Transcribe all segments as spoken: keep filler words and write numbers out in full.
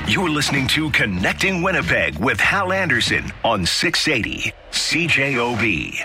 You're listening to Connecting Winnipeg with Hal Anderson on six eighty C J O B.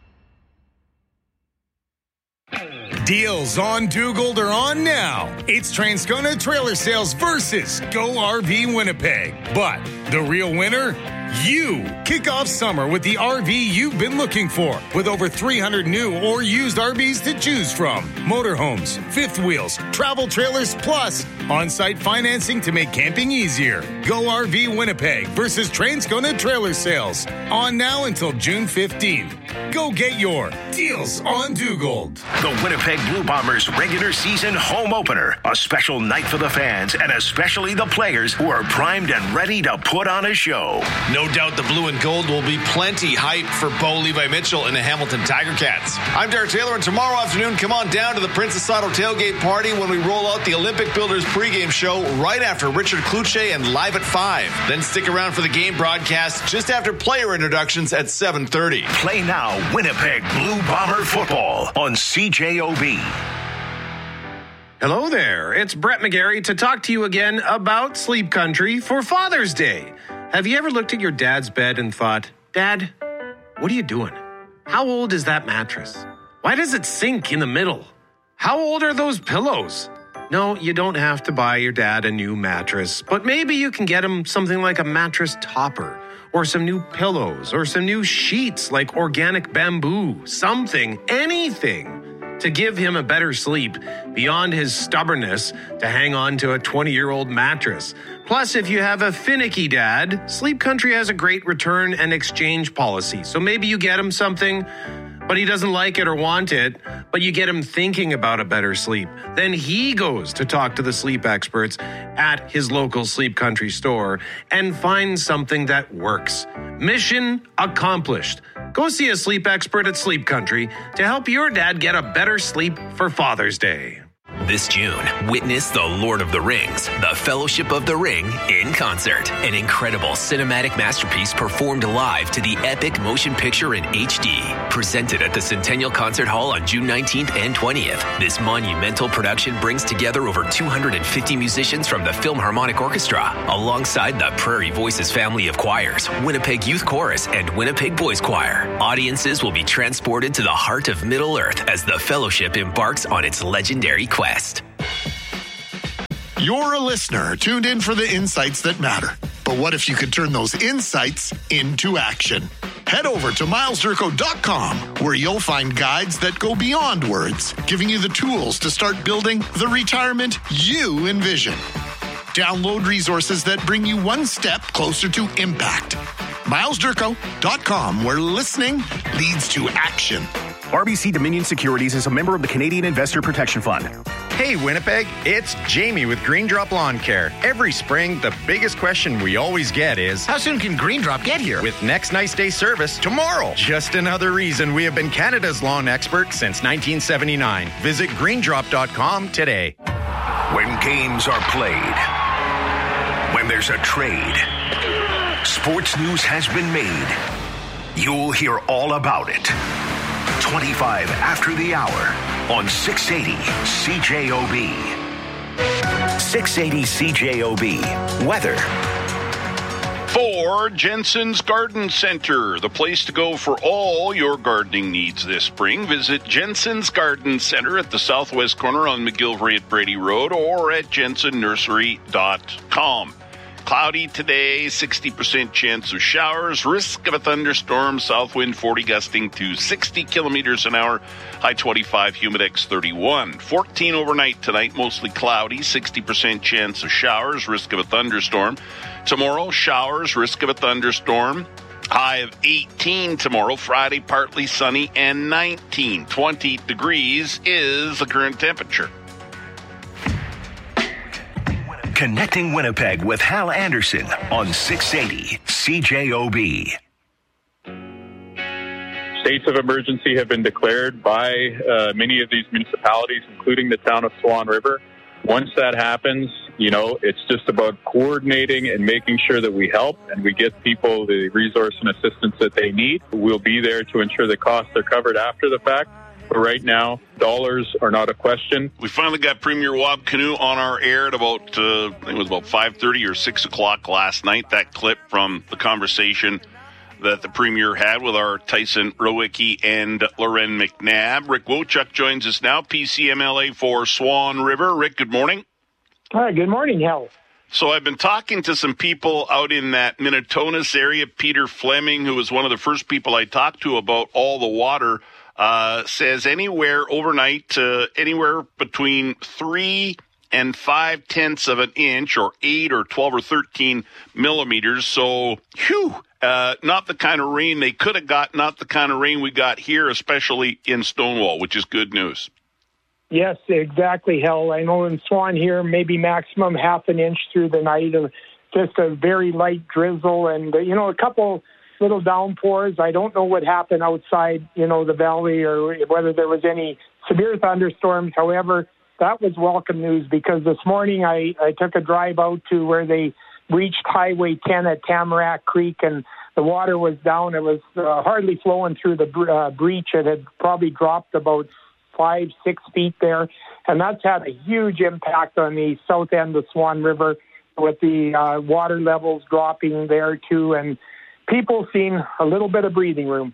Deals on Dugald are on now. It's Transcona Trailer Sales versus Go R V Winnipeg. But the real winner? You. Kick off summer with the R V you've been looking for, with over three hundred new or used R Vs to choose from. Motorhomes, fifth wheels, travel trailers, plus on-site financing to make camping easier. Go R V Winnipeg versus Transcona Trailer Sales. On now until June fifteenth. Go get your Deals on Dugald. The Winnipeg Blue Bombers regular season home opener. A special night for the fans and especially the players who are primed and ready to put on a show. No doubt the blue and gold will be plenty hype for Bo Levi Mitchell and the Hamilton Tiger Cats. I'm Derek Taylor, and tomorrow afternoon, come on down to the Princess Auto Tailgate Party when we roll out the Olympic Builders pregame show right after Richard Kluche and Live at five. Then stick around for the game broadcast just after player introductions at seven thirty. Play now Winnipeg Blue Bomber football on C J O B. Hello there, it's Brett McGarry to talk to you again about Sleep Country for Father's Day. Have you ever looked at your dad's bed and thought, Dad, what are you doing? How old is that mattress? Why does it sink in the middle? How old are those pillows? No, you don't have to buy your dad a new mattress, but maybe you can get him something like a mattress topper, or some new pillows, or some new sheets like organic bamboo, something, anything to give him a better sleep beyond his stubbornness to hang on to a twenty-year-old mattress. Plus, if you have a finicky dad, Sleep Country has a great return and exchange policy. So maybe you get him something, but he doesn't like it or want it, but you get him thinking about a better sleep. Then he goes to talk to the sleep experts at his local Sleep Country store and finds something that works. Mission accomplished. Go see a sleep expert at Sleep Country to help your dad get a better sleep for Father's Day. This June, witness The Lord of the Rings, The Fellowship of the Ring in concert. An incredible cinematic masterpiece performed live to the epic motion picture in H D. Presented at the Centennial Concert Hall on June nineteenth and twentieth. This monumental production brings together over two hundred fifty musicians from the Philharmonic Orchestra, alongside the Prairie Voices family of choirs, Winnipeg Youth Chorus, and Winnipeg Boys Choir. Audiences will be transported to the heart of Middle-earth as the Fellowship embarks on its legendary quest. You're a listener tuned in for the insights that matter. But what if you could turn those insights into action? Head over to miles durko dot com, where you'll find guides that go beyond words, giving you the tools to start building the retirement you envision. Download resources that bring you one step closer to impact. miles durko dot com, where listening leads to action. R B C Dominion Securities is a member of the Canadian Investor Protection Fund. Hey Winnipeg, it's Jamie with Green Drop Lawn Care. Every spring, the biggest question we always get is, how soon can Green Drop get here? With next nice day service tomorrow. Just another reason we have been Canada's lawn expert since nineteen seventy-nine. Visit green drop dot com today. When games are played, when there's a trade, sports news has been made. You'll hear all about it. twenty-five after the hour on six eighty C J O B. six eighty C J O B. Weather. For Jensen's Garden Center, the place to go for all your gardening needs this spring. Visit Jensen's Garden Center at the southwest corner on McGillivray at Brady Road or at jensen nursery dot com. Cloudy today, sixty percent chance of showers, risk of a thunderstorm, south wind forty gusting to sixty kilometers an hour, high twenty-five, humidex thirty-one. fourteen overnight tonight, mostly cloudy, sixty percent chance of showers, risk of a thunderstorm. Tomorrow, showers, risk of a thunderstorm, high of eighteen tomorrow, Friday, partly sunny, and nineteen. twenty degrees is the current temperature. Connecting Winnipeg with Hal Anderson on six eighty C J O B. States of emergency have been declared by uh, many of these municipalities, including the town of Swan River. Once that happens, you know, it's just about coordinating and making sure that we help and we get people the resource and assistance that they need. We'll be there to ensure the costs are covered after the fact. But right now, dollars are not a question. We finally got Premier Wab Kinew on our air at about, uh, I think it was about five thirty or six o'clock last night. That clip from the conversation that the Premier had with our Tyson Rowicki and Loren McNabb. Rick Wojcik joins us now, P C M L A for Swan River. Rick, good morning. Hi, good morning, Hal. So I've been talking to some people out in that Minnetonus area. Peter Fleming, who was one of the first people I talked to about all the water, uh, says anywhere overnight, uh, anywhere between three and five tenths of an inch, or eight or twelve or thirteen millimeters. So, whew, uh, not the kind of rain they could have got, not the kind of rain we got here, especially in Stonewall, which is good news. Yes, exactly, Hal. I know in Swan here, maybe maximum half an inch through the night of just a very light drizzle and, you know, a couple little downpours. I don't know what happened outside, you know, the valley, or whether there was any severe thunderstorms. However, that was welcome news, because this morning I, I took a drive out to where they reached Highway ten at Tamarack Creek, and the water was down. It was uh, hardly flowing through the uh, breach. It had probably dropped about five, six feet there, and that's had a huge impact on the south end of Swan River, with the uh, water levels dropping there too, and people seeing a little bit of breathing room.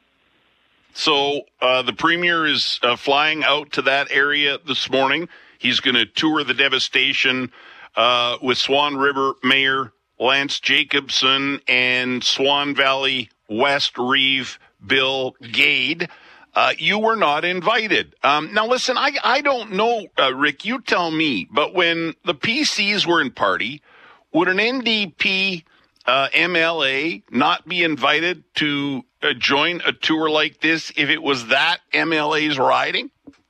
So uh, the Premier is uh, flying out to that area this morning. He's going to tour the devastation uh, with Swan River Mayor Lance Jacobson and Swan Valley West Reeve Bill Gade. Uh, you were not invited. Um, now, listen, I, I don't know, uh, Rick, you tell me, but when the P Cs were in party, would an N D P uh, M L A not be invited to uh, join a tour like this if it was that M L A's riding?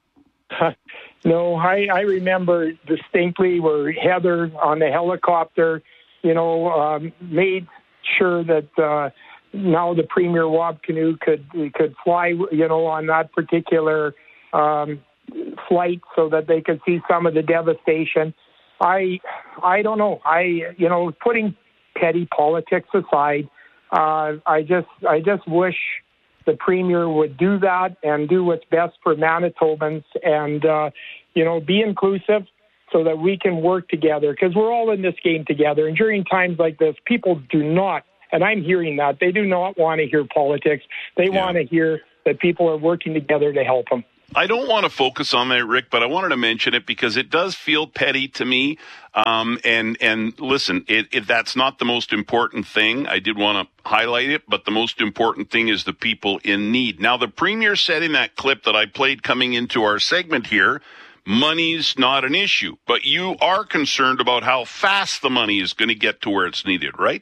No, I, I remember distinctly where Heather on the helicopter, you know, um, made sure that uh, now the Premier Wab Kinew could could fly, you know, on that particular um, flight so that they could see some of the devastation. I I don't know. I you know, putting petty politics aside, uh, I just I just wish the Premier would do that and do what's best for Manitobans, and uh, you know, be inclusive so that we can work together, because we're all in this game together. And during times like this, people do not. And I'm hearing that. They do not want to hear politics. They yeah. want to hear that people are working together to help them. I don't want to focus on that, Rick, but I wanted to mention it because it does feel petty to me. Um, and, and listen, it, it, that's not the most important thing. I did want to highlight it, but the most important thing is the people in need. Now, the Premier said in that clip that I played coming into our segment here, money's not an issue, but you are concerned about how fast the money is going to get to where it's needed, right?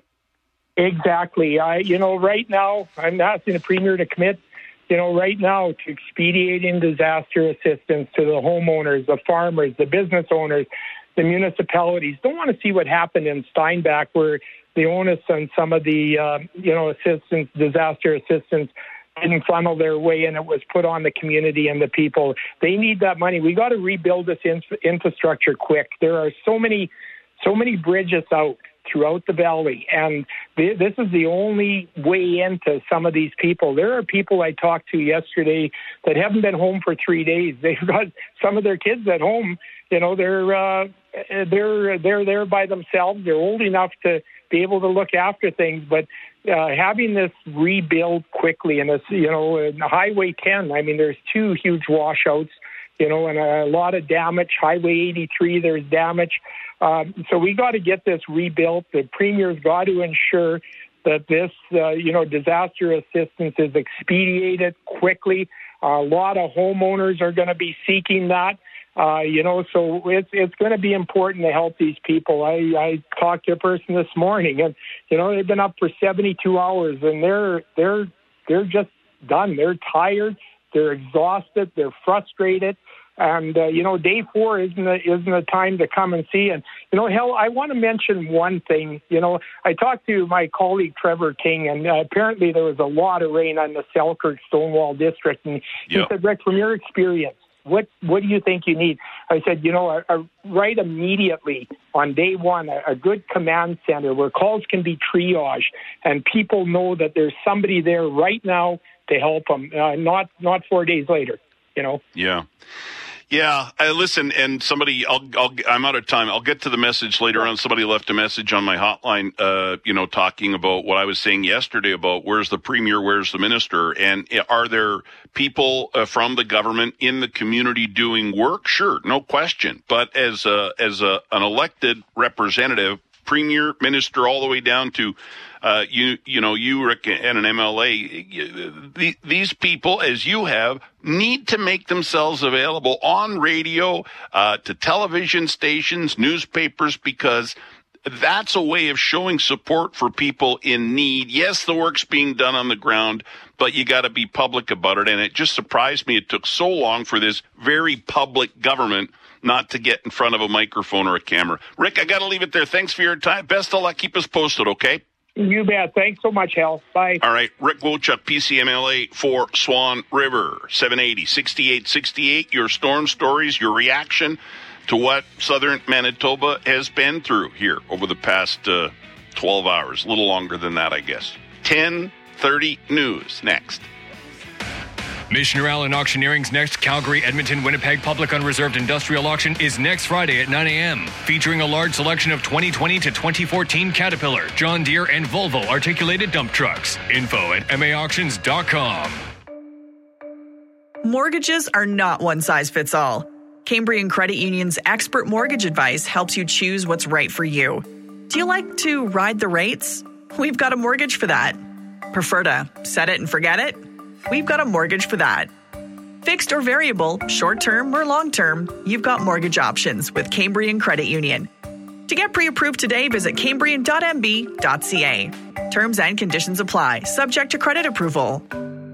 Exactly. I, you know, right now, I'm asking the Premier to commit, you know, right now to expediting disaster assistance to the homeowners, the farmers, the business owners, the municipalities. Don't want to see what happened in Steinbach, where the onus on some of the, uh, you know, assistance, disaster assistance didn't funnel their way, and it was put on the community and the people. They need that money. We got to rebuild this inf- infrastructure quick. There are so many, so many bridges out throughout the valley, and th- this is the only way into some of these people. There are people I talked to yesterday that haven't been home for three days. They've got some of their kids at home. You know, they're uh, they're they're there by themselves. They're old enough to be able to look after things, but uh, having this rebuild quickly, and this, you know, in Highway ten, I mean, there's two huge washouts, you know, and a lot of damage. Highway eighty-three, there's damage. Um, so we got to get this rebuilt. The Premier's got to ensure that this, uh, you know, disaster assistance is expedited quickly. Uh, a lot of homeowners are going to be seeking that. Uh, you know, so it's it's going to be important to help these people. I, I talked to a person this morning, and you know, they've been up for seventy-two hours, and they're they're they're just done. They're tired. They're exhausted. They're frustrated. And, uh, you know, day four isn't a, isn't a time to come and see. And, you know, hell, I want to mention one thing. You know, I talked to my colleague Trevor King, and uh, apparently there was a lot of rain on the Selkirk Stonewall district. And he yep. said, Rick, from your experience, what what do you think you need? I said, you know, a, a, right immediately on day one, a, a good command center where calls can be triaged and people know that there's somebody there right now to help them, uh, not not four days later. you know. Yeah. Yeah, uh, listen, and somebody, I'll, I'll, I'm out of time. I'll get to the message later on. Somebody left a message on my hotline, uh, you know, talking about what I was saying yesterday about where's the premier, where's the minister, and are there people uh, from the government in the community doing work? Sure, no question. But as a, as a, an elected representative, premier, minister, all the way down to uh, you, you know, you, Rick, and an M L A, the, these people, as you have, need to make themselves available on radio, uh, to television stations, newspapers, because that's a way of showing support for people in need. Yes, the work's being done on the ground, but you got to be public about it. And it just surprised me it took so long for this very public government not to get in front of a microphone or a camera. Rick, I got to leave it there. Thanks for your time. Best of luck. Keep us posted, okay? You bet. Thanks so much, Hal. Bye. All right. Rick Wochuk, P C M L A for Swan River. seven eighty, sixty-eight sixty-eight. Your storm stories, your reaction to what southern Manitoba has been through here over the past uh, twelve hours. A little longer than that, I guess. ten thirty news next. Missioner Allen Auctioneering's next Calgary, Edmonton, Winnipeg Public Unreserved Industrial Auction is next Friday at nine a.m., featuring a large selection of twenty twenty to twenty fourteen Caterpillar, John Deere, and Volvo articulated dump trucks. Info at m a auctions dot com. Mortgages are not one size fits all. Cambrian Credit Union's expert mortgage advice helps you choose what's right for you. Do you like to ride the rates? We've got a mortgage for that. Prefer to set it and forget it? We've got a mortgage for that. Fixed or variable, short-term or long-term, you've got mortgage options with Cambrian Credit Union. To get pre-approved today, visit cambrian dot m b dot c a. Terms and conditions apply, subject to credit approval.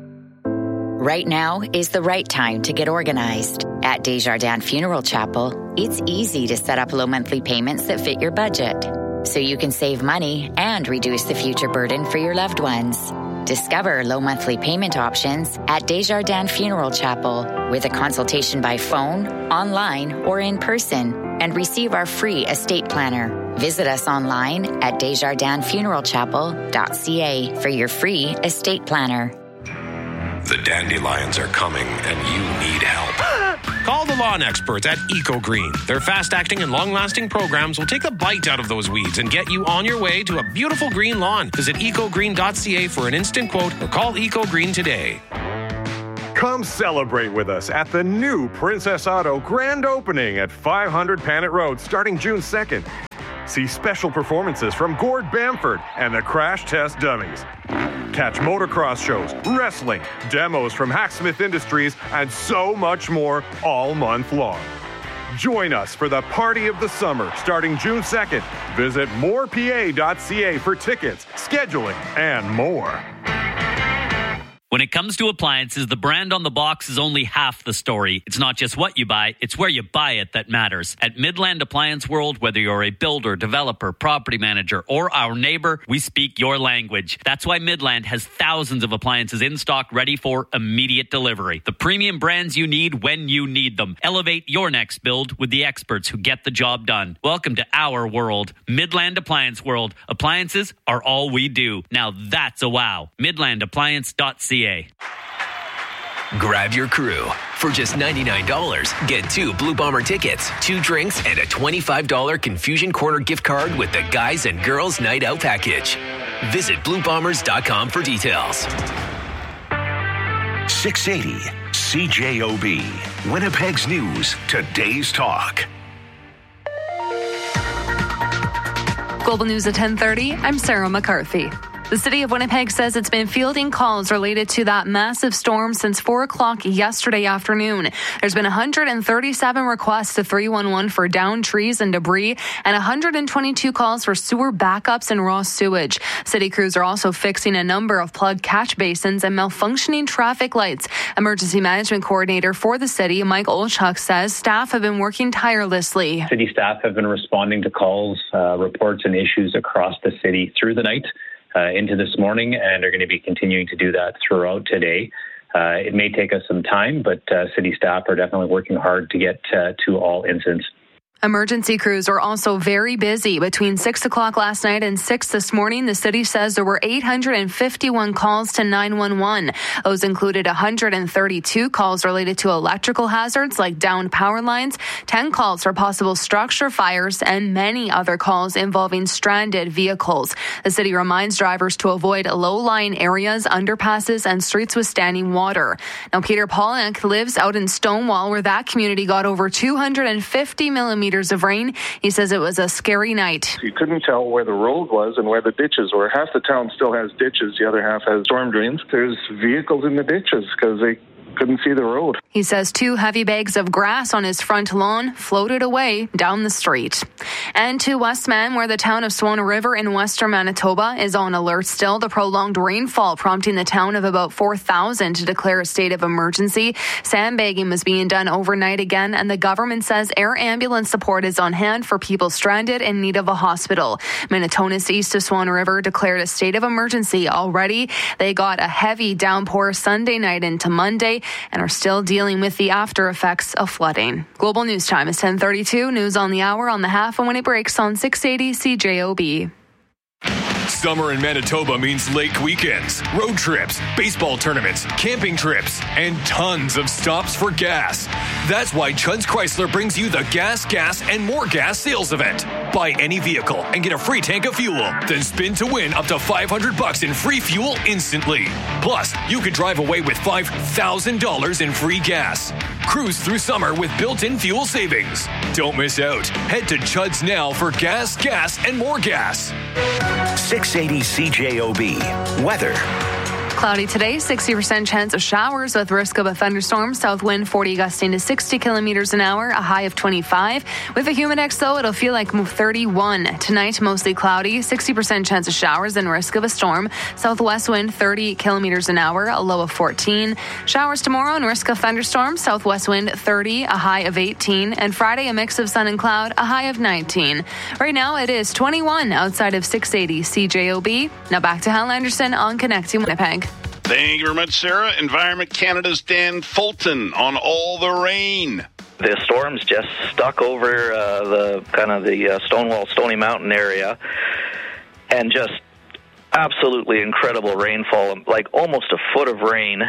Right now is the right time to get organized. At Desjardins Funeral Chapel, it's easy to set up low monthly payments that fit your budget, so you can save money and reduce the future burden for your loved ones. Discover low monthly payment options at Desjardins Funeral Chapel with a consultation by phone, online, or in person, and receive our free estate planner. Visit us online at desjardins funeral chapel dot c a for your free estate planner. The dandelions are coming and you need help. Call the lawn experts at EcoGreen. Their fast-acting and long-lasting programs will take the bite out of those weeds and get you on your way to a beautiful green lawn. Visit eco green dot c a for an instant quote or call EcoGreen today. Come celebrate with us at the new Princess Auto grand opening at five hundred Panet Road starting June second. See special performances from Gord Bamford and the Crash Test Dummies. Catch motocross shows, wrestling, demos from Hacksmith Industries, and so much more all month long. Join us for the party of the summer starting June second. Visit more p a dot c a for tickets, scheduling, and more. When it comes to appliances, the brand on the box is only half the story. It's not just what you buy, it's where you buy it that matters. At Midland Appliance World, whether you're a builder, developer, property manager, or our neighbor, we speak your language. That's why Midland has thousands of appliances in stock ready for immediate delivery. The premium brands you need when you need them. Elevate your next build with the experts who get the job done. Welcome to our world, Midland Appliance World. Appliances are all we do. Now that's a wow. midland appliance dot c a. Grab your crew. For just ninety-nine dollars, get two Blue Bomber tickets, two drinks, and a twenty-five dollars Confusion Corner gift card with the Guys and Girls Night Out package. Visit blue bombers dot com for details. six eighty C J O B, Winnipeg's News, today's talk. Global News at ten thirty, I'm Sarah McCarthy. The city of Winnipeg says it's been fielding calls related to that massive storm since four o'clock yesterday afternoon. There's been one hundred thirty-seven requests to three one one for downed trees and debris and one hundred twenty-two calls for sewer backups and raw sewage. City crews are also fixing a number of plugged catch basins and malfunctioning traffic lights. Emergency Management Coordinator for the city, Mike Olchuk, says staff have been working tirelessly. City staff have been responding to calls, uh, reports, and issues across the city through the night. Uh, into this morning, and are going to be continuing to do that throughout today. Uh, it may take us some time, but uh, city staff are definitely working hard to get uh, to all incidents. Emergency crews are also very busy. Between six o'clock last night and six this morning, the city says there were eight hundred fifty-one calls to nine one one. Those included one hundred thirty-two calls related to electrical hazards like downed power lines, ten calls for possible structure fires, and many other calls involving stranded vehicles. The city reminds drivers to avoid low-lying areas, underpasses, and streets with standing water. Now, Peter Pollock lives out in Stonewall, where that community got over two hundred fifty millimeters of rain. He says it was a scary night. You couldn't tell where the road was and where the ditches were. Half the town still has ditches. The other half has storm drains. There's vehicles in the ditches because they couldn't see the road. He says two heavy bags of grass on his front lawn floated away down the street. And to Westman, where the town of Swan River in western Manitoba is on alert still. The prolonged rainfall prompting the town of about four thousand to declare a state of emergency. Sandbagging was being done overnight again, and the government says air ambulance support is on hand for people stranded in need of a hospital. Minnetonka's east of Swan River declared a state of emergency already. They got a heavy downpour Sunday night into Monday and are still dealing with the after effects of flooding. Global News Time is ten thirty-two. News on the hour on the half and when it breaks on six eighty C J O B. Summer in Manitoba means lake weekends, road trips, baseball tournaments, camping trips, and tons of stops for gas. That's why Chud's Chrysler brings you the Gas, Gas, and More Gas sales event. Buy any vehicle and get a free tank of fuel. Then spin to win up to five hundred bucks in free fuel instantly. Plus, you could drive away with five thousand dollars in free gas. Cruise through summer with built-in fuel savings. Don't miss out. Head to Chud's now for gas, gas, and more gas. six eighty C J O B. Weather. Cloudy today, sixty percent chance of showers with risk of a thunderstorm. South wind forty gusting to sixty kilometers an hour, a high of twenty-five. With a humidex, though, it'll feel like thirty-one. Tonight, mostly cloudy, sixty percent chance of showers and risk of a storm. Southwest wind thirty kilometers an hour, a low of fourteen. Showers tomorrow and risk of thunderstorms. Southwest wind thirty, a high of eighteen. And Friday, a mix of sun and cloud, a high of nineteen. Right now, it is twenty-one outside of six eighty C J O B. Now back to Hal Anderson on Connecting Winnipeg. Thank you very much, Sarah. Environment Canada's Dan Fulton on all the rain. The storms just stuck over uh, the kind of the uh, Stonewall, Stony Mountain area, and just absolutely incredible rainfall, like almost a foot of rain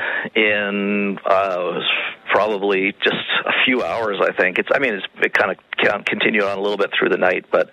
in uh, it was probably just a few hours, I think. It's, I mean, it's, it kind of continued on a little bit through the night, but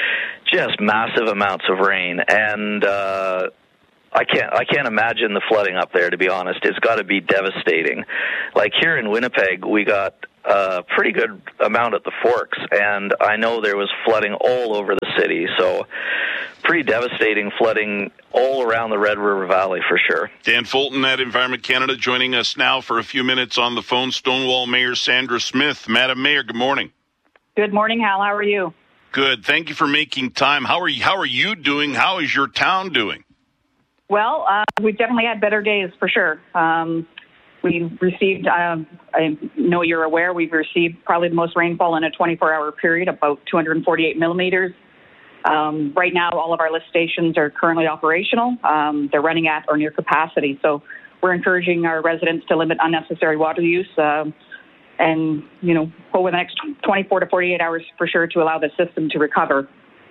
just massive amounts of rain. And uh, I can't I can't imagine the flooding up there, to be honest. It's got to be devastating. Like here in Winnipeg, we got a pretty good amount at the Forks, and I know there was flooding all over the city, so pretty devastating flooding all around the Red River Valley for sure. Dan Fulton at Environment Canada joining us now for a few minutes on the phone. Stonewall Mayor Sandra Smith. Madam Mayor, good morning. Good morning, Hal. How are you? Good. Thank you for making time. How are you, how are you doing? How is your town doing? Well, uh, we've definitely had better days for sure. Um, we received, um, I know you're aware, we've received probably the most rainfall in a twenty-four hour period, about two hundred forty-eight millimeters. Um, right now, all of our lift stations are currently operational. Um, they're running at or near capacity. So we're encouraging our residents to limit unnecessary water use um, and, you know, over the next twenty-four to forty-eight hours for sure to allow the system to recover.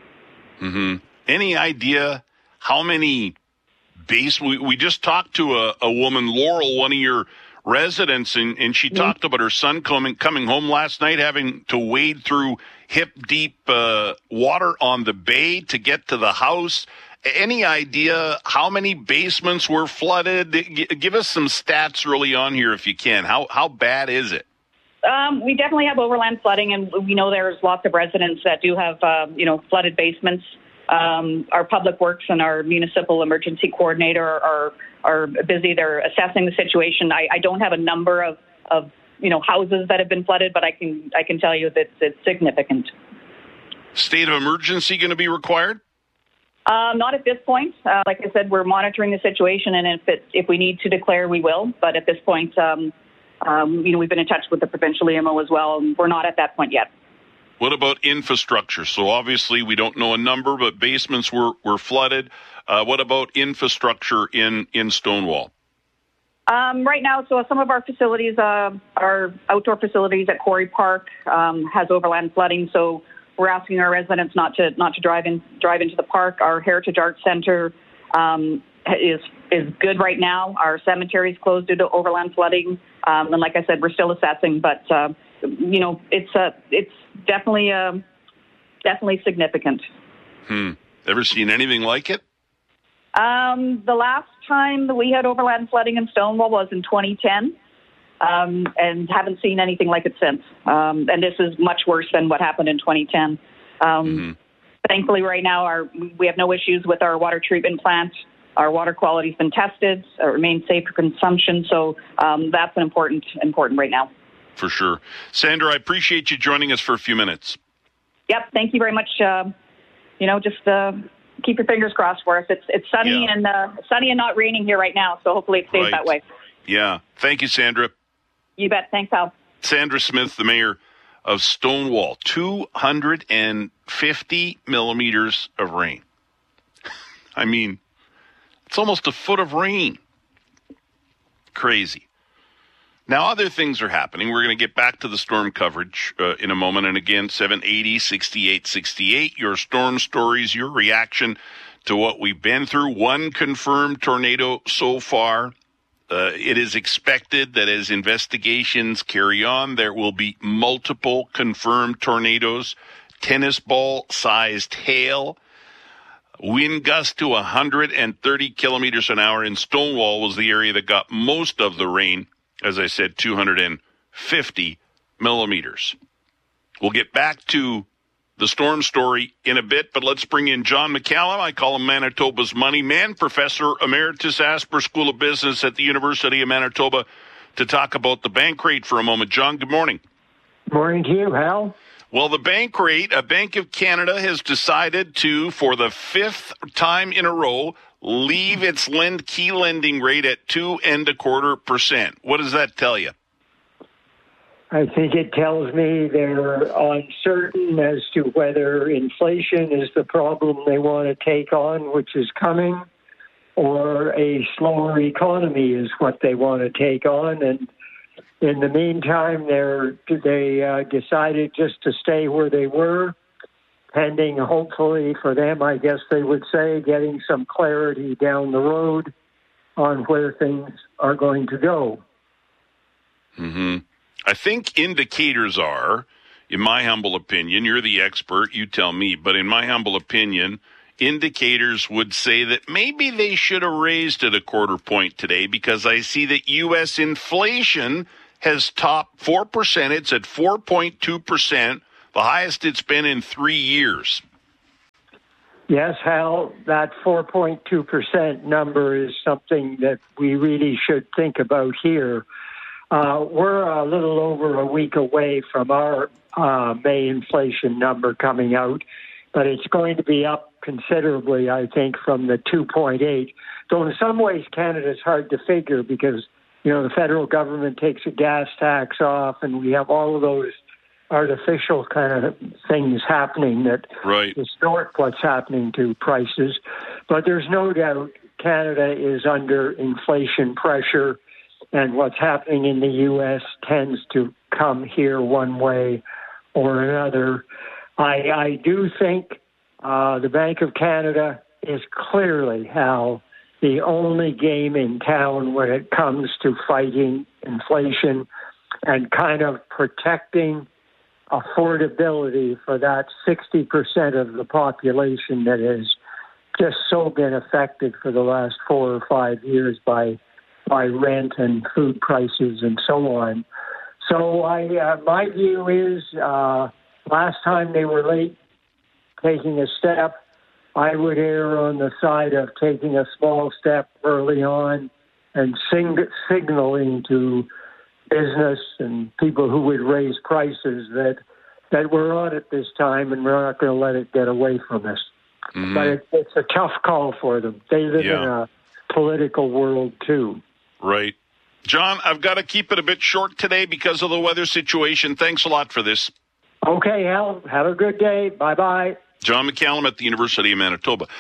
Mm-hmm. Any idea how many base? We, we just talked to a, a woman, Laurel, one of your residents, and, and she mm-hmm. talked about her son coming coming home last night, having to wade through hip-deep uh, water on the bay to get to the house. Any idea how many basements were flooded? G- give us some stats early on here if you can. How how bad is it? Um, we definitely have overland flooding, and we know there's lots of residents that do have, uh, you know, flooded basements. Um, our public works and our municipal emergency coordinator are are busy. They're assessing the situation. I, I don't have a number of, of you know houses that have been flooded, but I can I can tell you that it's significant. State of emergency going to be required? Um, not at this point. Uh, like I said, we're monitoring the situation, and if it, if we need to declare, we will. But at this point, um, um, you know, we've been in touch with the provincial E M O as well, and we're not at that point yet. What about infrastructure? So obviously we don't know a number, but basements were, were flooded. Uh, what about infrastructure in, in Stonewall? Um, right now, so some of our facilities, uh, our outdoor facilities at Quarry Park, um, has overland flooding. So we're asking our residents not to not to drive in drive into the park. Our Heritage Arts Center um, is is good right now. Our cemetery is closed due to overland flooding, um, and like I said, we're still assessing. But uh, you know, it's uh, it's definitely uh, definitely significant. Hmm. Ever seen anything like it? Um, the last time that we had overland flooding in Stonewall was in twenty ten, um, and haven't seen anything like it since. Um, and this is much worse than what happened in twenty ten. Um, mm-hmm. Thankfully, right now, our we have no issues with our water treatment plant. Our water quality's been tested. It remains safe for consumption. So um, that's an important important right now. For sure. Sandra, I appreciate you joining us for a few minutes. Yep. Thank you very much. Uh, you know, just... Uh, keep your fingers crossed for us. It's it's sunny yeah. and uh, sunny and not raining here right now, so hopefully it stays right. that way. Yeah. Thank you, Sandra. You bet. Thanks, Al. Sandra Smith, the mayor of Stonewall, two hundred fifty millimeters of rain. I mean, it's almost a foot of rain. Crazy. Now, other things are happening. We're going to get back to the storm coverage uh, in a moment. And again, seven eighty, sixty-eight sixty-eight, your storm stories, your reaction to what we've been through. One confirmed tornado so far. Uh, it is expected that as investigations carry on, there will be multiple confirmed tornadoes, tennis ball-sized hail, wind gusts to one hundred thirty kilometers an hour. In Stonewall was the area that got most of the rain. As I said, two hundred fifty millimeters. We'll get back to the storm story in a bit, but let's bring in John McCallum. I call him Manitoba's money man, Professor Emeritus Asper School of Business at the University of Manitoba, to talk about the bank rate for a moment. John, good morning. Good morning to you, Hal. Well, the bank rate, a Bank of Canada has decided to, for the fifth time in a row, leave its lend key lending rate at two and a quarter percent. What does that tell you? I think it tells me they're uncertain as to whether inflation is the problem they want to take on, which is coming, or a slower economy is what they want to take on. And in the meantime, they're, they uh, decided just to stay where they were, pending, hopefully for them, I guess they would say, getting some clarity down the road on where things are going to go. Mm-hmm. I think indicators are, in my humble opinion, you're the expert, you tell me, but in my humble opinion, indicators would say that maybe they should have raised it a quarter point today, because I see that U S inflation has topped four percent. It's at four point two percent. The highest it's been in three years. Yes, Hal, that four point two percent number is something that we really should think about here. Uh, we're a little over a week away from our uh, May inflation number coming out, but it's going to be up considerably, I think, from the two point eight. So in some ways, Canada's hard to figure because, you know, the federal government takes a gas tax off and we have all of those artificial kind of things happening that right. distort what's happening to prices. But there's no doubt Canada is under inflation pressure, and what's happening in the U S tends to come here one way or another. I, I do think uh, the Bank of Canada is clearly, Hal, the only game in town when it comes to fighting inflation and kind of protecting affordability for that sixty percent of the population that has just so been affected for the last four or five years by by rent and food prices and so on. So I, uh, my view is uh, last time they were late taking a step, I would err on the side of taking a small step early on and sing- signaling to business and people who would raise prices that that we're on it this time and we're not going to let it get away from us. Mm-hmm. But it, it's a tough call for them. They live yeah. in a political world too. Right. John, I've got to keep it a bit short today because of the weather situation. Thanks a lot for this. Okay, Al. Have a good day. Bye-bye. John McCallum at the University of Manitoba.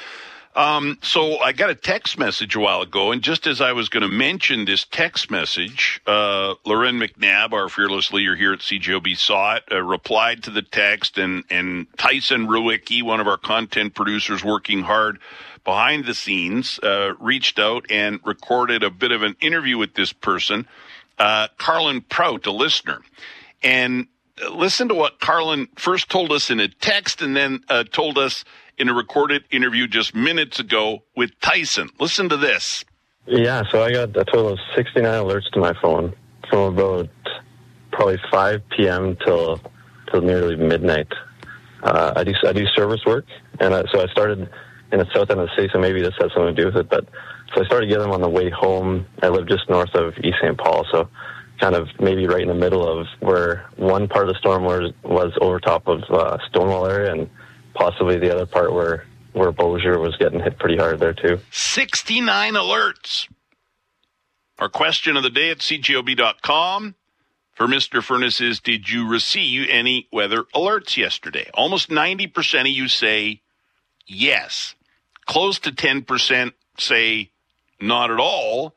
Um, so I got a text message a while ago, and just as I was going to mention this text message, uh, Loren McNabb, our fearless leader here at C J O B, saw it, uh, replied to the text, and, and Tyson Ruicki, one of our content producers working hard behind the scenes, uh, reached out and recorded a bit of an interview with this person, uh, Carlin Prout, a listener. And listen to what Carlin first told us in a text and then uh, told us in a recorded interview just minutes ago with Tyson. Listen to this. Yeah, so I got a total of sixty-nine alerts to my phone from about probably five p.m. till till nearly midnight. Uh, I do I do service work, and I, so I started in the south end of the city, so maybe this has something to do with it. But so I started getting them on the way home. I live just north of East Saint Paul, so kind of maybe right in the middle of where one part of the storm was, was over top of uh, Stonewall area, and possibly the other part where, where Bossier was getting hit pretty hard there too. sixty-nine alerts. Our question of the day at C J O B dot com for Mister Furness is, did you receive any weather alerts yesterday? Almost ninety percent of you say yes. Close to ten percent say not at all.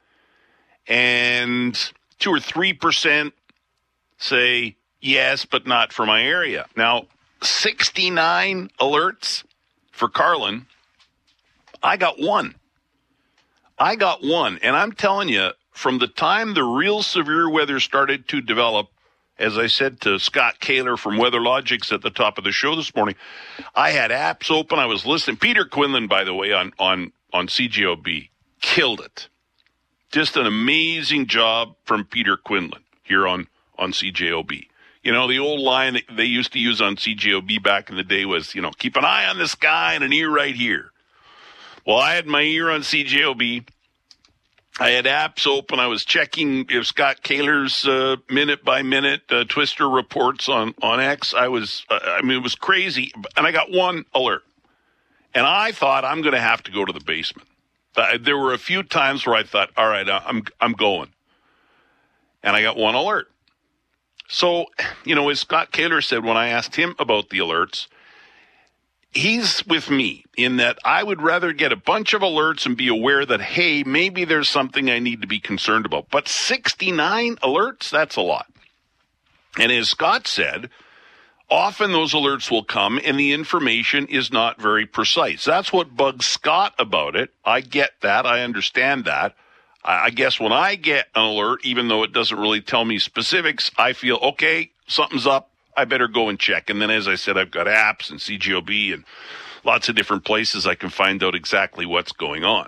And two or three percent say yes, but not for my area. Now, sixty-nine alerts for Carlin. I got one. I got one. And I'm telling you, from the time the real severe weather started to develop, as I said to Scott Kaler from WeatherLogics at the top of the show this morning, I had apps open. I was listening. Peter Quinlan, by the way, on, on, on C J O B, killed it. Just an amazing job from Peter Quinlan here on, on C J O B. You know, the old line that they used to use on C J O B back in the day was, you know, keep an eye on the sky and an ear right here. Well, I had my ear on C J O B. I had apps open. I was checking if Scott Kaler's uh, minute-by-minute uh, Twister reports on, on X. I was, uh, I mean, it was crazy. And I got one alert. And I thought I'm going to have to go to the basement. Uh, there were a few times where I thought, all right, I'm I'm going. And I got one alert. So, you know, as Scott Kaler said when I asked him about the alerts, he's with me in that I would rather get a bunch of alerts and be aware that, hey, maybe there's something I need to be concerned about. But sixty-nine alerts, that's a lot. And as Scott said, often those alerts will come and the information is not very precise. That's what bugs Scott about it. I get that. I understand that. I guess when I get an alert, even though it doesn't really tell me specifics, I feel, okay, something's up. I better go and check. And then, as I said, I've got apps and C G O B and lots of different places I can find out exactly what's going on.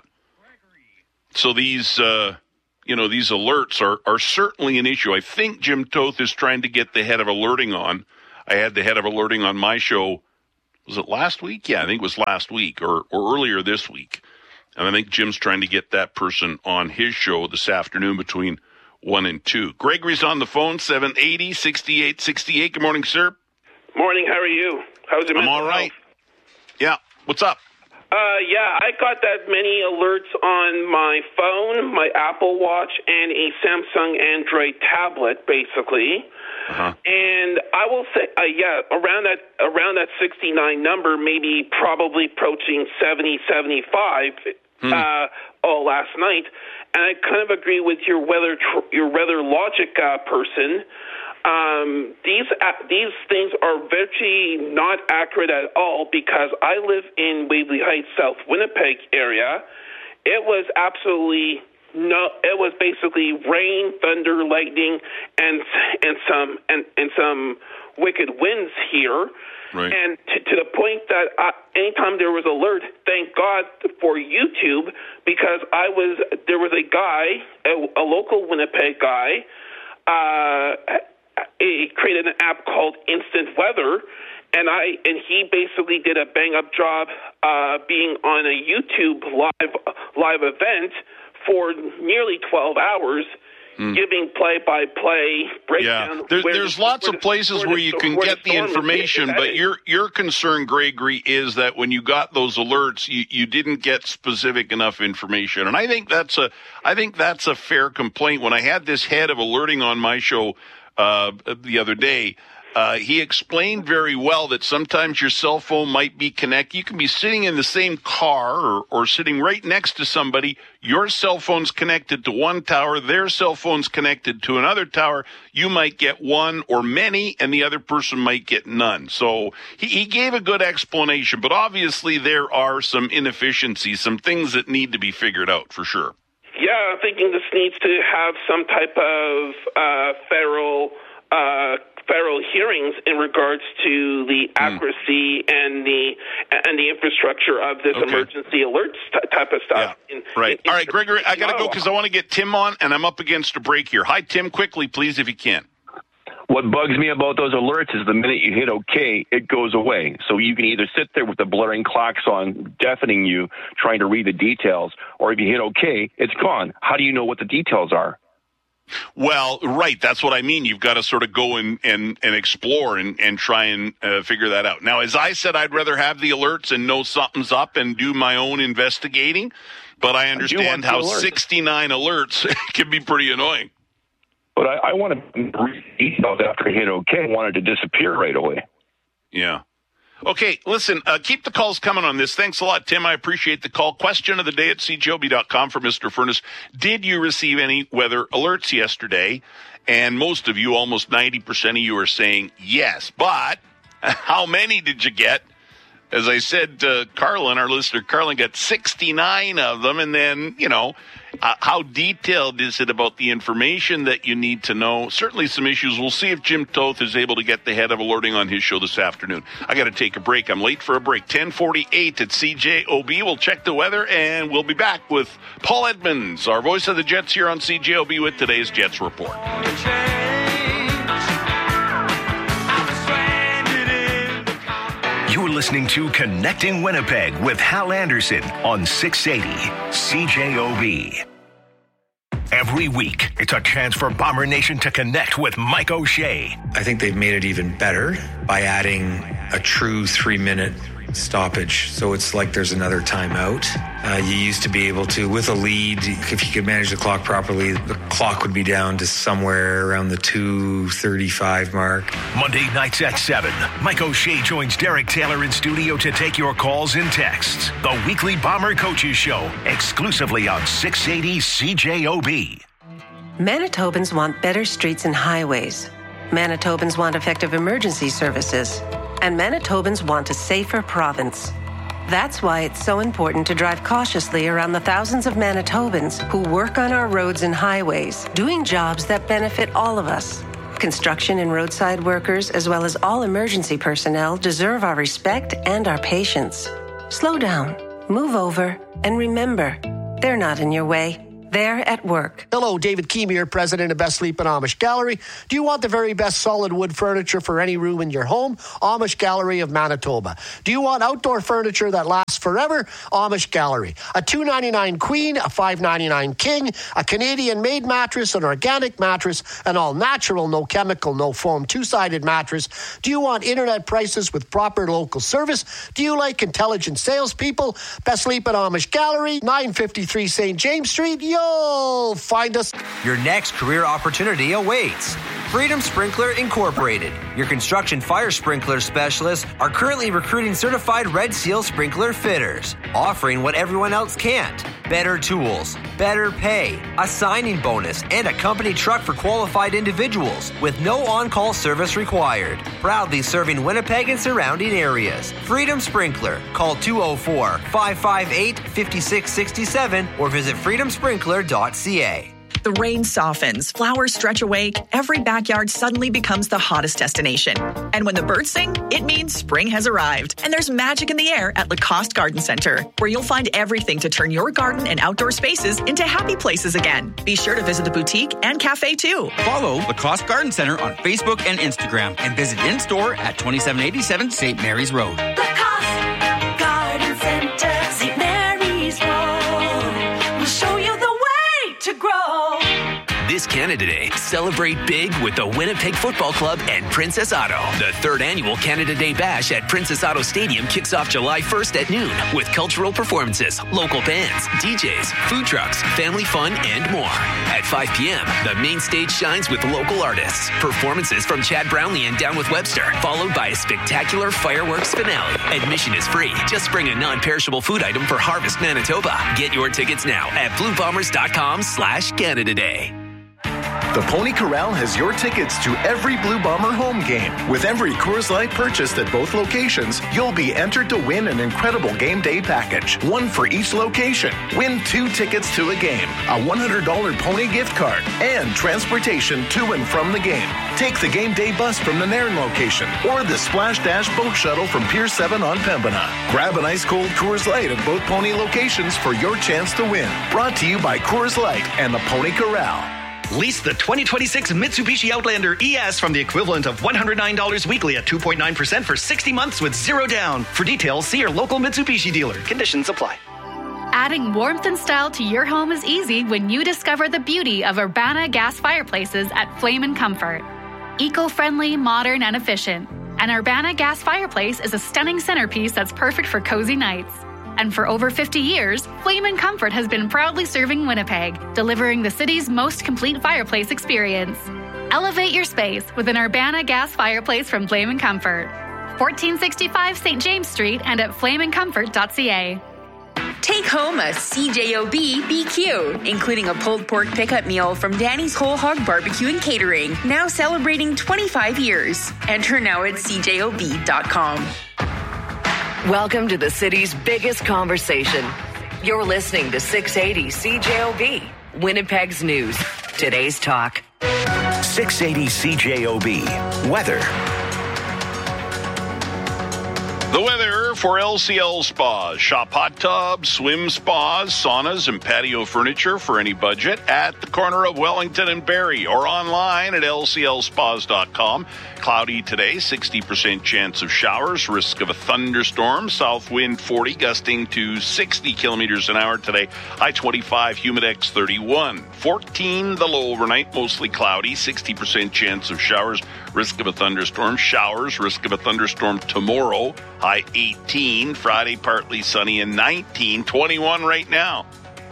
So these, uh, you know, these alerts are, are certainly an issue. I think Jim Toth is trying to get the head of alerting on. I had the head of alerting on my show. Was it last week? Yeah, I think it was last week or, or earlier this week. And I think Jim's trying to get that person on his show this afternoon between one and two. Gregory's on the phone, seven eighty, sixty-eight sixty-eight. Good morning, sir. Morning. How are you? How's your I'm mental all right. health? Yeah. What's up? Uh, yeah, I got that many alerts on my phone, my Apple Watch, and a Samsung Android tablet, basically. Uh-huh. And I will say, uh, yeah, around that around that sixty-nine number, maybe probably approaching seventy, seventy-five. Hmm. Uh, oh, last night, and I kind of agree with your weather tr- your weather logic uh, person. Um, these uh, these things are virtually not accurate at all because I live in Waverly Heights, South Winnipeg area. It was absolutely no. It was basically rain, thunder, lightning, and and some and, and some wicked winds here. Right. And to, to the point that I, anytime there was an alert, thank God for YouTube, because I was there was a guy, a, a local Winnipeg guy, uh, he created an app called Instant Weather, and I and he basically did a bang up job uh, being on a YouTube live live event for nearly twelve hours. Mm. Giving play-by-play breakdown. Yeah, there, there's the, lots of places where, where you can get the, the information, but your your concern, Gregory, is that when you got those alerts, you, you didn't get specific enough information, and I think that's a I think that's a fair complaint. When I had this head of alerting on my show uh, the other day, uh, he explained very well that sometimes your cell phone might be connected. You can be sitting in the same car or, or sitting right next to somebody. Your cell phone's connected to one tower. Their cell phone's connected to another tower. You might get one or many, and the other person might get none. So he, he gave a good explanation, but obviously there are some inefficiencies, some things that need to be figured out for sure. Yeah, I'm thinking this needs to have some type of uh, federal uh, federal hearings in regards to the accuracy mm. and the and the infrastructure of this okay. emergency alerts t- type of stuff. Yeah. In, right. in, All right, Gregory, I got to go because I want to get Tim on, and I'm up against a break here. Hi, Tim, quickly, please, if you can. What bugs me about those alerts is the minute you hit OK, it goes away. So you can either sit there with the blaring klaxon deafening you, trying to read the details, or if you hit OK, it's gone. How do you know what the details are? Well, right. That's what I mean. You've got to sort of go and, and, and explore and, and try and uh, figure that out. Now, as I said, I'd rather have the alerts and know something's up and do my own investigating. But I understand how alerts. sixty-nine alerts can be pretty annoying. But I, I want to read details after I hit OK. I wanted to disappear right away. Yeah. Okay, listen, uh, keep the calls coming on this. Thanks a lot, Tim. I appreciate the call. Question of the day at c j o b dot com for Mister Furnace. Did you receive any weather alerts yesterday? And most of you, almost ninety percent of you, are saying yes. But how many did you get? As I said, uh, Carlin, our listener, Carlin got sixty-nine of them. And then, you know, uh, how detailed is it about the information that you need to know? Certainly some issues. We'll see if Jim Toth is able to get the head of alerting on his show this afternoon. I got to take a break. I'm late for a break. ten forty-eight at C J O B. We'll check the weather, and we'll be back with Paul Edmonds, our voice of the Jets here on C J O B with today's Jets Report. You're listening to Connecting Winnipeg with Hal Anderson on six eighty C J O B. Every week, it's a chance for Bomber Nation to connect with Mike O'Shea. I think they've made it even better by adding a true three-minute stoppage. So it's like there's another timeout. Uh, you used to be able to, with a lead, if you could manage the clock properly, the clock would be down to somewhere around the two thirty-five mark. Monday nights at seven, Mike O'Shea joins Derek Taylor in studio to take your calls and texts. The weekly Bomber Coaches Show, exclusively on six eighty C J O B. Manitobans want better streets and highways. Manitobans want effective emergency services. And Manitobans want a safer province. That's why it's so important to drive cautiously around the thousands of Manitobans who work on our roads and highways, doing jobs that benefit all of us. Construction and roadside workers, as well as all emergency personnel, deserve our respect and our patience. Slow down, move over, and remember, they're not in your way. They're at work. Hello, David Keem here, president of Best Sleep and Amish Gallery. Do you want the very best solid wood furniture for any room in your home? Amish Gallery of Manitoba. Do you want outdoor furniture that lasts forever? Amish Gallery. A two ninety-nine queen, a five ninety-nine king, a Canadian-made mattress, an organic mattress, an all-natural, no chemical, no foam, two-sided mattress. Do you want internet prices with proper local service? Do you like intelligent salespeople? Best Sleep and Amish Gallery, nine fifty-three Saint James Street. You'll find us. Your next career opportunity awaits. Freedom Sprinkler Incorporated, your construction fire sprinkler specialists, are currently recruiting certified Red Seal sprinkler fitters, offering what everyone else can't. Better tools, better pay, a signing bonus, and a company truck for qualified individuals with no on-call service required. Proudly serving Winnipeg and surrounding areas. Freedom Sprinkler. Call two oh four, five five eight, five six six seven or visit freedom sprinkler dot c a. The rain softens, flowers stretch awake, every backyard suddenly becomes the hottest destination. And when the birds sing, it means spring has arrived. And there's magic in the air at Lacoste Garden Center, where you'll find everything to turn your garden and outdoor spaces into happy places again. Be sure to visit the boutique and cafe too. Follow Lacoste Garden Center on Facebook and Instagram and visit in-store at twenty-seven eighty-seven Saint Mary's Road. Lacoste Garden Center, Saint Mary's Road. We'll show you the way to grow. This Canada Day, Celebrate big with the Winnipeg Football Club and Princess Auto. The third annual Canada Day Bash at Princess Auto Stadium kicks off July first at noon with cultural performances, local bands, D Js, food trucks, family fun, and more. At five p.m., the main stage shines with local artists. Performances from Chad Brownlee and Down with Webster, followed by a spectacular fireworks finale. Admission is free. Just bring a non-perishable food item for Harvest Manitoba. Get your tickets now at blue bombers dot com slash Canada Day. The Pony Corral has your tickets to every Blue Bomber home game. With every Coors Light purchased at both locations, you'll be entered to win an incredible game day package, one for each location. Win two tickets to a game, a one hundred dollars Pony gift card, and transportation to and from the game. Take the game day bus from the Nairn location or the Splash Dash boat shuttle from Pier seven on Pembina. Grab an ice-cold Coors Light at both Pony locations for your chance to win. Brought to you by Coors Light and the Pony Corral. Lease the twenty twenty-six Mitsubishi Outlander E S from the equivalent of one hundred nine dollars weekly at two point nine percent for sixty months with zero down. For details, see your local Mitsubishi dealer. Conditions apply. Adding warmth and style to your home is easy when you discover the beauty of Urbana gas fireplaces at Flame and Comfort. Eco-friendly, modern, and efficient. An Urbana gas fireplace is a stunning centerpiece that's perfect for cozy nights. And for over fifty years, Flame and Comfort has been proudly serving Winnipeg, delivering the city's most complete fireplace experience. Elevate your space with an Urbana gas fireplace from Flame and Comfort. fourteen sixty-five Saint James Street and at flame and comfort dot c a. Take home a C J O B B Q, including a pulled pork pickup meal from Danny's Whole Hog Barbecue and Catering, now celebrating twenty-five years. Enter now at c j o b dot com. Welcome to the city's biggest conversation. You're listening to six eighty C J O B, Winnipeg's news. Today's talk. six eighty C J O B. Weather. The weather for L C L Spas. Shop hot tubs, swim spas, saunas, and patio furniture for any budget at the corner of Wellington and Barrie or online at l c l spas dot com. Cloudy today, sixty percent chance of showers, risk of a thunderstorm, south wind forty, gusting to sixty kilometers an hour today, high twenty-five, humidex thirty-one. fourteen the low overnight, mostly cloudy, sixty percent chance of showers, risk of a thunderstorm, showers, risk of a thunderstorm tomorrow, high eighteen, Friday partly sunny and nineteen, twenty-one right now.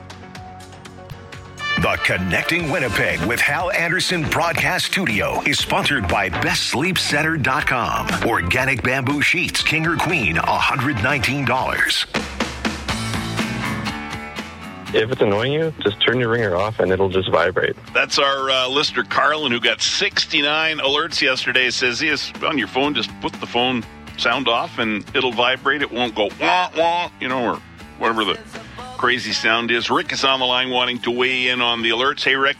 The Connecting Winnipeg with Hal Anderson Broadcast Studio is sponsored by best sleep center dot com. Organic bamboo sheets, king or queen, one hundred nineteen dollars. If it's annoying you, just turn your ringer off and it'll just vibrate. That's our uh, listener, Carlin, who got sixty-nine alerts yesterday. Says, yes, on your phone, just put the phone sound off and it'll vibrate. It won't go wah, wah, you know, or whatever the crazy sound is. Rick is on the line wanting to weigh in on the alerts. Hey, Rick.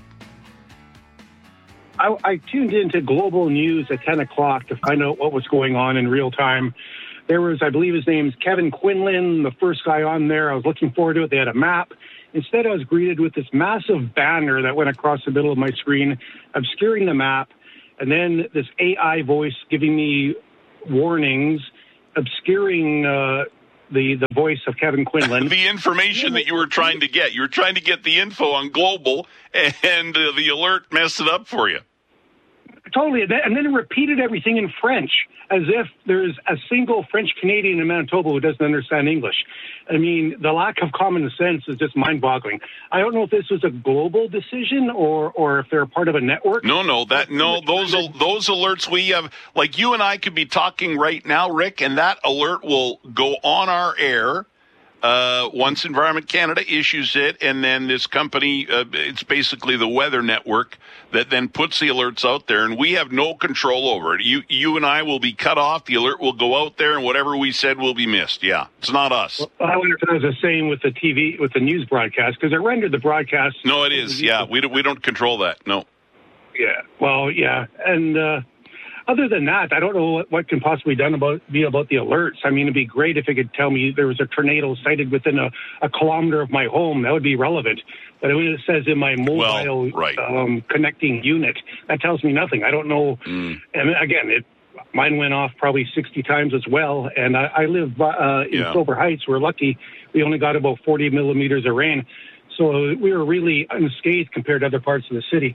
I, I tuned into Global News at ten o'clock to find out what was going on in real time. There was, I believe his name's Kevin Quinlan, the first guy on there. I was looking forward to it. They had a map. Instead, I was greeted with this massive banner that went across the middle of my screen, obscuring the map, and then this A I voice giving me warnings, obscuring uh, the, the voice of Kevin Quinlan. The information that you were trying to get. You were trying to get the info on Global, and uh, the alert messed it up for you. Totally. And then it repeated everything in French, as if there's a single French Canadian in Manitoba who doesn't understand English. I mean, the lack of common sense is just mind-boggling. I don't know if this was a global decision or, or if they're a part of a network. No, no, that no. Those those alerts we have, like you and I could be talking right now, Rick, and that alert will go on our air. Uh, once Environment Canada issues it, and then this company, uh, it's basically the Weather Network that then puts the alerts out there, and we have no control over it. You, you and I will be cut off. The alert will go out there, and whatever we said will be missed. Yeah, it's not us. Well, I wonder if that was the same with the T V, with the news broadcast, because it rendered the broadcast. No, it is. Yeah, we don't, we don't control that. No. Yeah. Well, yeah, and. Uh, Other than that, I don't know what, what can possibly done about be about the alerts. I mean, it'd be great if it could tell me there was a tornado sighted within a, a kilometer of my home. That would be relevant. But when it says in my mobile well, right. um, connecting unit, that tells me nothing. I don't know. Mm. And again, it mine went off probably sixty times as well. And I, I live uh, in yeah. Silver Heights. We're lucky. We only got about forty millimeters of rain. So we were really unscathed compared to other parts of the city.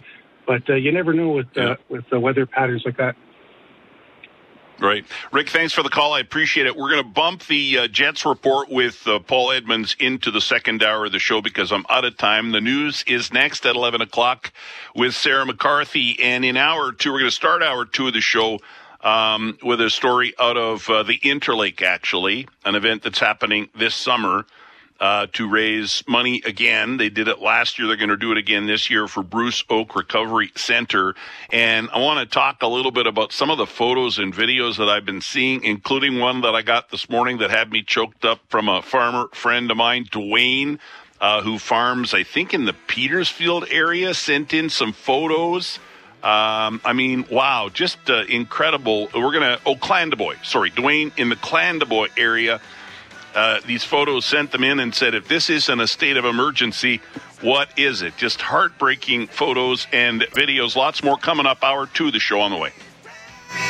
But uh, you never know with uh, yeah. with the weather patterns like that. Right. Rick, thanks for the call. I appreciate it. We're going to bump the uh, Jets report with uh, Paul Edmonds into the second hour of the show because I'm out of time. The news is next at eleven o'clock with Sarah McCarthy. And in hour two, we're going to start hour two of the show um, with a story out of uh, the Interlake, actually, an event that's happening this summer. Uh, to raise money again. They did it last year. They're going to do it again this year for Bruce Oak Recovery Center. And I want to talk a little bit about some of the photos and videos that I've been seeing, including one that I got this morning that had me choked up from a farmer friend of mine, Dwayne, uh, who farms, I think, in the Petersfield area, sent in some photos. Um, I mean, wow, just uh, incredible. We're going to, oh, Clandeboye, sorry, Dwayne in the Clandeboye area. Uh, these photos sent them in and said, if this isn't a state of emergency, what is it? Just heartbreaking photos and videos. Lots more coming up. Hour two of the show on the way.